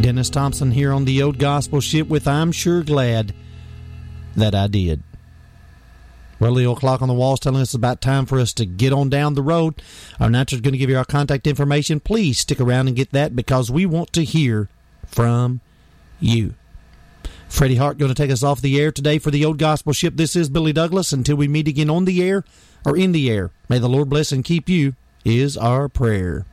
Dennis Thompson here on the Old Gospel Ship with I'm Sure Glad That I Did. Well, the old clock on the wall is telling us it's about time for us to get on down the road. Our announcer is going to give you our contact information. Please stick around and get that because we want to hear from you. Freddie Hart going to take us off the air today for the Old Gospel Ship. This is Billy Douglas. Until we meet again on the air or in the air, may the Lord bless and keep you is our prayer.